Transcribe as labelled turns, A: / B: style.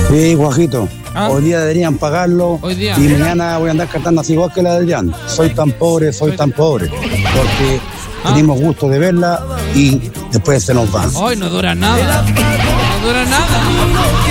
A: Sí, Guajito.
B: Ah.
A: Hoy día deberían pagarlo.
B: Hoy día.
A: Y mañana voy a andar cantando así igual que la de Adrián. Soy tan pobre. Porque tenemos gusto de verla y después se nos van.
B: Hoy no dura nada. No dura nada.